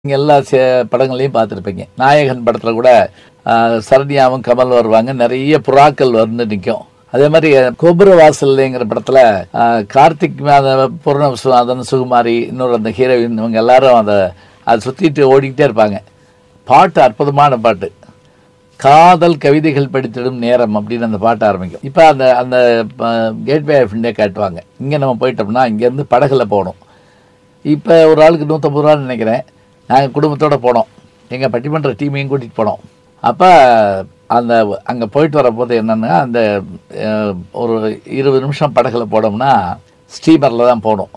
நீங்க எல்லா படங்களையும் பார்த்துருப்பீங்க. நாயகன் படத்துல கூட சரண்யாவும் கமல் வருவாங்க, நிறைய புறாக்கள் வந்து நிற்கும். அதே மாதிரி கோபுர வாசல்ங்கிற படத்துல கார்த்திக், பூர்ணவிஸ்வநாதன், சுகுமாரி, இன்னொரு அந்த ஹீரோயின், இவங்க எல்லாரும் அதை சுத்திட்டு ஓடிக்கிட்டே இருப்பாங்க. பாட்டு அற்புதமான பாட்டு. காதல் கவிதைகள் படித்திடும் நேரம் அப்படின்னு அந்த பாட்டு ஆரம்பிக்கும். இப்போ அந்த அந்த கேட்வே ஆஃப் இந்தியா காட்டுவாங்க. இங்கே நம்ம போயிட்டோம்னா இங்கேருந்து படகுல போகணும். இப்போ ஒரு ஆளுக்கு 150 ரூபான்னு நினைக்கிறேன். நாங்கள் குடும்பத்தோடு போனோம், எங்கள் பட்டிமன்ற டீமையும் கூட்டிகிட்டு போனோம். அப்போ அந்த அங்கே போயிட்டு வரப்போது என்னென்னா, அந்த ஒரு 20 நிமிஷம் படகுல போனோம்னா ஸ்டீமரில் தான் போகணும்,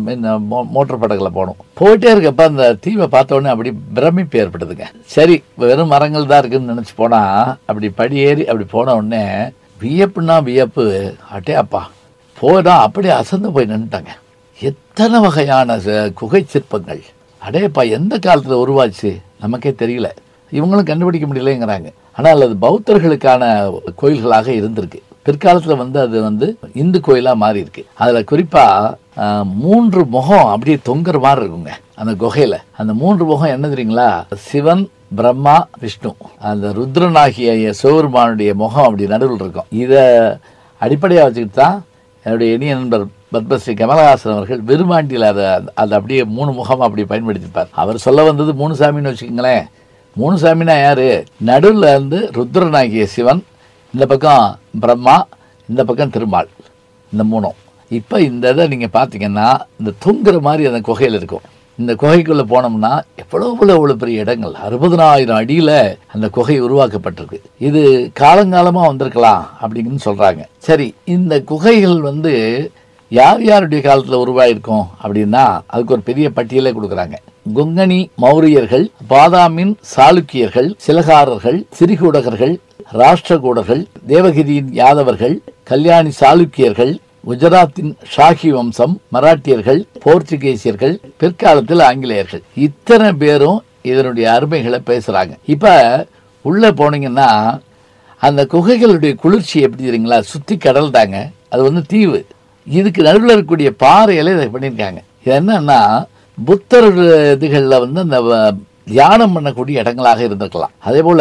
மோட்டர் படகுல போகணும். போயிட்டே இருக்கப்ப அந்த தீவை பார்த்தோன்னே அப்படி பிரமிப்பு ஏற்படுதுங்க. சரி, வெறும் மரங்கள் தான் இருக்குதுன்னு நினச்சி போனால் அப்படி படியேறி அப்படி போன உடனே வியப்புன்னா வியப்பு, அட்டே அப்பா போனா அப்படியே அசந்து போய் நின்றுட்டாங்க. எத்தனை வகையான குகை சிற்பங்கள், அடேப்பா எந்த காலத்தில் உருவாச்சு நமக்கே தெரியல, இவங்களும் கண்டுபிடிக்க முடியலைங்கிறாங்க. ஆனால் அது பௌத்தர்களுக்கான கோயில்களாக இருந்திருக்கு. பிற்காலத்தில் வந்து அது வந்து இந்து கோயிலாக மாறி இருக்கு. அதில் குறிப்பாக 3 முகம் அப்படியே தொங்குற மாதிரி இருக்குங்க அந்த குகையில். அந்த 3 முகம் என்ன தெரியுங்களா? சிவன், பிரம்மா, விஷ்ணு, அந்த ருத்ரனாகிய சிவபெருமானுடைய முகம் அப்படி நடுவில் இருக்கும். இதை அடிப்படையாக வச்சுக்கிட்டு தான் என்னுடைய இனிய நண்பர் பத்மஸ்ரீ கமலஹாசன் அவர்கள் விருமாண்டியில் அதை அப்படியே 3 முகம் அப்படி பயன்படுத்திப்பார். அவர் சொல்ல வந்தது 3 சாமின்னு வச்சுக்கோங்களேன். 3 சாமினா யாரு? நடுவில் வந்து ருத்ரனாகிய சிவன், இந்த பக்கம் பிரம்மா, இந்த பக்கம் திருமால், இந்த 3. இப்போ இந்த இதை நீங்கள் பார்த்தீங்கன்னா இந்த தூங்குற மாதிரி அந்த குகையில் இருக்கும். இந்த குகைக்குள்ளே போனோம்னா எவ்வளோ பெரிய இடங்கள், 60,000 அடியில் அந்த குகை உருவாக்கப்பட்டிருக்கு. இது காலங்காலமாக வந்திருக்கலாம் அப்படின்னு சொல்கிறாங்க. சரி, இந்த குகைகள் வந்து யார் யாருடைய காலத்தில் உருவாயிருக்கும் அப்படின்னா அதுக்கு ஒரு பெரிய பட்டியலே கொடுக்குறாங்க. கொங்கணி மௌரியர்கள், பாதாமின் சாளுக்கியர்கள், சிலகாரர்கள், சிறிகூடகர்கள், ராஷ்டிரகூடர்கள், தேவகிரியின் யாதவர்கள், கல்யாணி சாளுக்கியர்கள், குஜராத்தின் ஷாஹி வம்சம், மராட்டியர்கள், போர்ச்சுகீசியர்கள், பிற்காலத்தில் ஆங்கிலேயர்கள், இத்தனை பேரும் இதனுடைய அருமைகளை பேசுறாங்க. இப்ப உள்ள போனீங்கன்னா அந்த குகைகளுடைய குளிர்ச்சி எப்படி தெரியுங்களா? சுத்தி கடல் தாங்க, அது வந்து தீவு. இதுக்கு நடுவில் இருக்கக்கூடிய பாறையில இதை பண்ணியிருக்காங்க. இது என்னன்னா புத்தர் இதுகளில் வந்து அந்த தியானம் பண்ணக்கூடிய இடங்களாக இருந்திருக்கலாம். அதே போல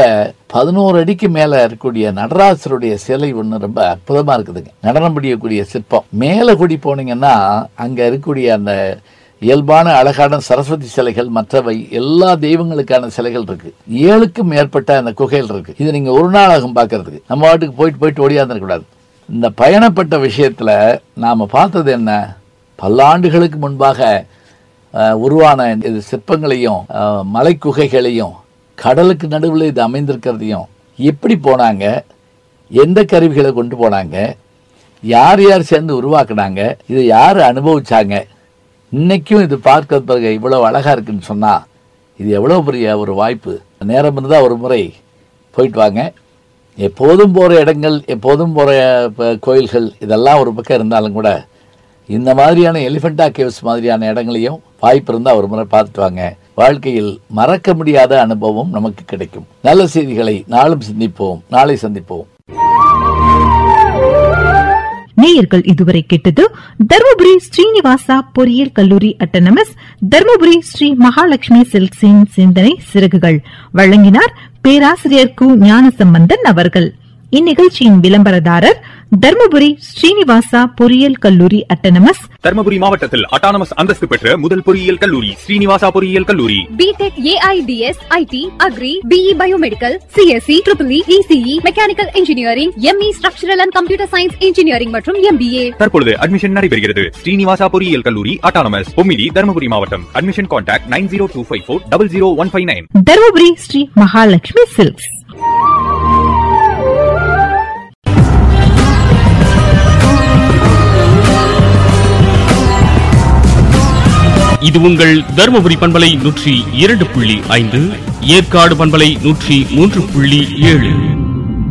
11 அடிக்கு மேல இருக்கக்கூடிய நடராசருடைய சிலை ஒன்று ரொம்ப அற்புதமா இருக்குதுங்க. நடனம் புரியக்கூடிய சிற்பம். மேல கூடி போனீங்கன்னா அங்க இருக்கக்கூடிய அந்த இயல்பான அழகான சரஸ்வதி சிலைகள், மற்றவை எல்லா தெய்வங்களுக்கான சிலைகள் இருக்கு. 7க்கும் மேற்பட்ட அந்த குகைகள் இருக்கு. இது நீங்க ஒரு நாள் ஆகும் பார்க்கறதுக்கு. நம்ம வாட்டுக்கு போயிட்டு ஓடியாந்துடக்கூடாது. இந்த பயணப்பட்ட விஷயத்துல நாம பார்த்தது என்ன? பல்லாண்டுகளுக்கு முன்பாக உருவான இது சிற்பங்களையும் மலை குகைகளையும் கடலுக்கு நடுவில் இது அமைந்திருக்கிறதையும், எப்படி போனாங்க, எந்த கருவிகளை கொண்டு போனாங்க, யார் யார் சேர்ந்து உருவாக்குனாங்க, இதை யார் அனுபவிச்சாங்க, இன்னைக்கும் இது பார்க்கறதுக்கு இவ்வளவு அழகா இருக்குன்னு சொன்னா இது எவ்வளவு பெரிய ஒரு வாய்ப்பு. நேரம் இருந்தால் ஒரு முறை போயிட்டு வாங்க. எப்போதும் போகிற இடங்கள், எப்போதும் போகிற கோயில்கள் இதெல்லாம் ஒரு பக்கம் இருந்தாலும் கூட இந்த மாதிரியான எலிஃபெண்டா கேவ்ஸ் மாதிரியான இடங்களையும் வாய்ப்பு இருந்தால் ஒரு முறை பார்த்துட்டு வாங்க. வாழ்க்கையில் மறக்க முடியாத அனுபவம் நமக்கு கிடைக்கும். நல்ல செய்திகளை நாளும் சிந்திப்போம், நாளை சந்திப்போம். நேயர்கள் இதுவரை கேட்டது தர்மபுரி ஸ்ரீனிவாசா பொறியியல் கல்லூரி அட்டானமஸ், தர்மபுரி ஸ்ரீ மகாலட்சுமி சில்க்ஸின் சிந்தனை சிறகுகள். வழங்கினார் பேராசிரியர் கு ஞானசம்பந்தன் அவர்கள். இந்நிகழ்ச்சியின் விளம்பரதாரர் தர்மபுரி ஸ்ரீனிவாசா பொறியியல் கல்லூரி அட்டானமஸ். தர்மபுரி மாவட்டத்தில் அட்டானமஸ் அந்தஸ்து பெற்ற முதல் பொறியியல் கல்லூரி ஸ்ரீனிவாசா பொறியியல் கல்லூரி. BTech, AIDS, IT, Agri, BE Biomedical, CSE, EEE, ECE, Mechanical Engineering, ME Structural and Computer Science Engineering மற்றும் MBA. தற்பொழுது அட்மிஷன் நடைபெறுகிறது. ஸ்ரீனிவாசா பொறியியல் கல்லூரி அட்டானமஸ், பொம்மிடி, தர்மபுரி மாவட்டம். Admission contact 9025400159. Dharmapuri Sri Mahalakshmi silks. இது உங்கள் தர்மபுரி பண்பலை 102.5, ஏற்காடு பண்பலை 103.7.